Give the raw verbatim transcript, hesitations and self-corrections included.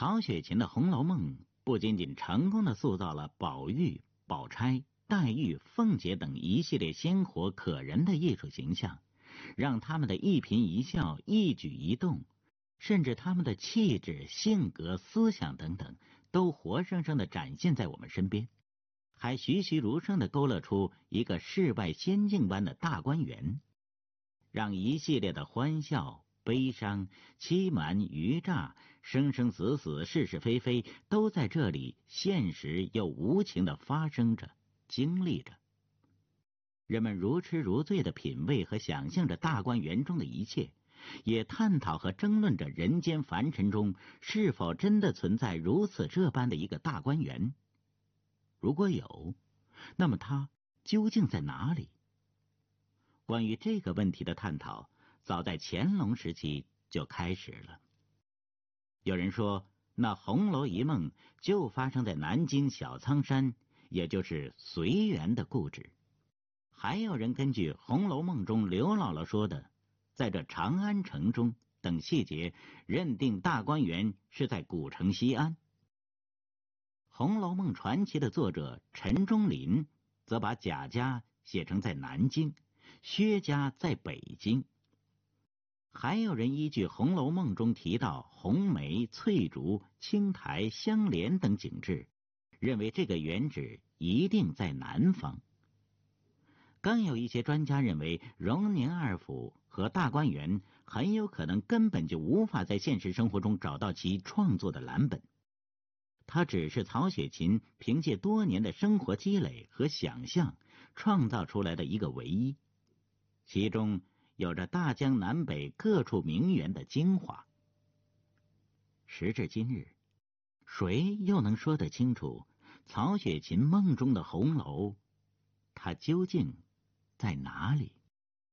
曹雪芹的《红楼梦》不仅仅成功地塑造了宝玉、宝钗、黛玉、凤姐等一系列鲜活可人的艺术形象，让他们的一颦一笑、一举一动，甚至他们的气质、性格、思想等等，都活生生地展现在我们身边，还栩栩如生地勾勒出一个世外仙境般的大观园，让一系列的欢笑、悲伤、欺瞒、愚诈、生生死死、是是非非，都在这里现实又无情地发生着、经历着。人们如痴如醉地品味和想象着大观园中的一切，也探讨和争论着人间凡尘中是否真的存在如此这般的一个大观园。如果有，那么它究竟在哪里？关于这个问题的探讨，早在乾隆时期就开始了。有人说，那红楼一梦就发生在南京小仓山，也就是随园的故址。还有人根据《红楼梦》中刘姥姥说的在这长安城中等细节，认定大观园是在古城西安。《红楼梦》传奇的作者陈忠林则把贾家写成在南京，薛家在北京。还有人依据《红楼梦》中提到红梅、翠竹、青苔、香莲等景致，认为这个园址一定在南方。更有一些专家认为，荣宁二府和大观园很有可能根本就无法在现实生活中找到其创作的蓝本，它只是曹雪芹凭借多年的生活积累和想象创造出来的一个唯一，其中有着大江南北各处名园的精华。时至今日，谁又能说得清楚曹雪芹梦中的红楼，它究竟在哪里？